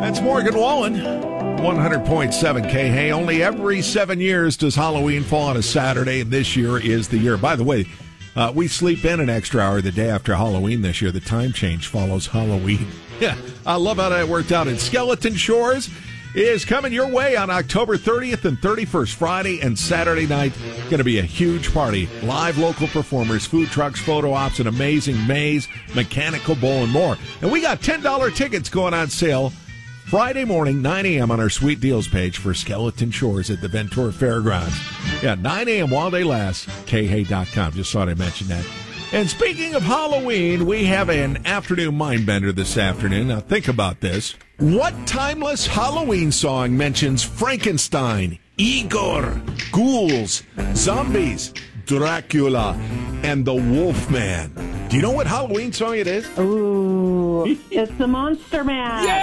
That's Morgan Wallen, 100.7 K. Hey, only every 7 years does Halloween fall on a Saturday, and this year is the year. By the way, we sleep in an extra hour the day after Halloween this year. The time change follows Halloween. Yeah, I love how that worked out. And Skeleton Shores is coming your way on October 30th and 31st, Friday and Saturday night. Going to be a huge party. Live local performers, food trucks, photo ops, an amazing maze, mechanical bowl, and more. And we got $10 tickets going on sale Friday morning, 9 a.m. on our Sweet Deals page for Skeleton Shores at the Ventura Fairgrounds. Yeah, 9 a.m. while they last, khay.com. Just thought I'd mention that. And speaking of Halloween, we have an afternoon mind-bender this afternoon. Now, think about this. What timeless Halloween song mentions Frankenstein, Igor, ghouls, zombies, Dracula, and the Wolfman? Do you know what Halloween song it is? Ooh, it's the Monster Man.